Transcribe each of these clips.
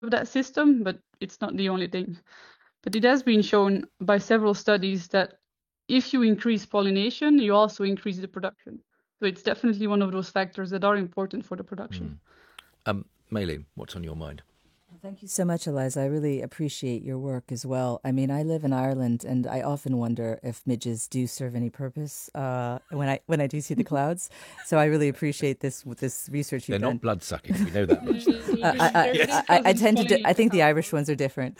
of that system, but it's not the only thing. But it has been shown by several studies that if you increase pollination, you also increase the production. So it's definitely one of those factors that are important for the production. Mei-Ling, what's on your mind? Thank you so much, Eliza. I really appreciate your work as well. I mean, I live in Ireland, and I often wonder if midges do serve any purpose when I do see the clouds. So I really appreciate this research They're you've done. not blood sucking. We know that much. I tend to. I think the Irish ones are different.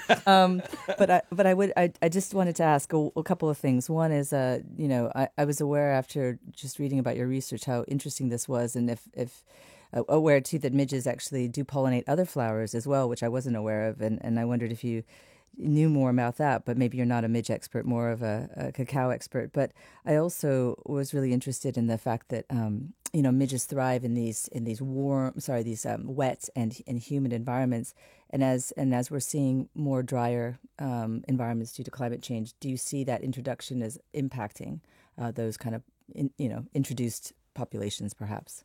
I just wanted to ask a couple of things. One is, I was aware after just reading about your research how interesting this was, and if aware too that midges actually do pollinate other flowers as well, which I wasn't aware of, and I wondered if you knew more about that, but maybe you're not a midge expert, more of a cacao expert. But I also was really interested in the fact that midges thrive in these wet and humid environments, and as we're seeing more drier environments due to climate change, do you see that introduction as impacting those kind of introduced populations, perhaps?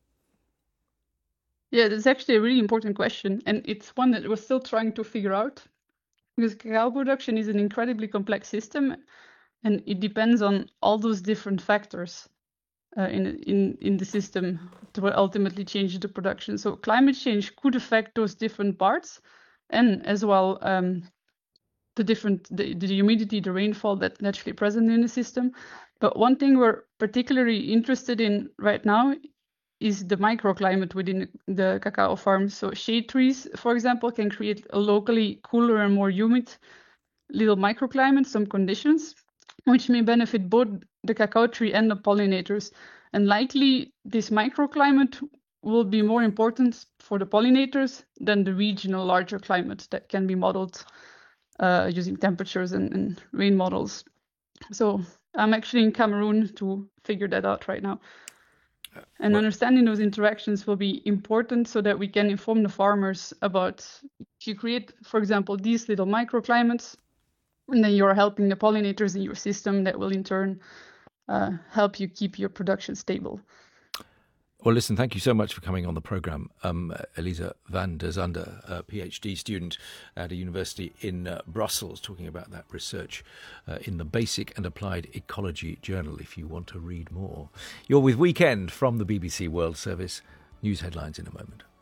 Yeah, that's actually a really important question, and it's one that we're still trying to figure out, because cacao production is an incredibly complex system, and it depends on all those different factors in the system that will ultimately change the production. So climate change could affect those different parts, and as well the humidity, the rainfall that's naturally present in the system. But one thing we're particularly interested in right now is the microclimate within the cacao farms. So shade trees, for example, can create a locally cooler and more humid little microclimate, some conditions, which may benefit both the cacao tree and the pollinators. And likely this microclimate will be more important for the pollinators than the regional larger climate that can be modeled using temperatures and rain models. So I'm actually in Cameroon to figure that out right now. And understanding those interactions will be important so that we can inform the farmers about if you create, for example, these little microclimates, and then you're helping the pollinators in your system that will in turn help you keep your production stable. Well, listen, thank you so much for coming on the programme. Eliza van der Zande, a PhD student at a university in Brussels, talking about that research in the Basic and Applied Ecology Journal, if you want to read more. You're with Weekend from the BBC World Service. News headlines in a moment.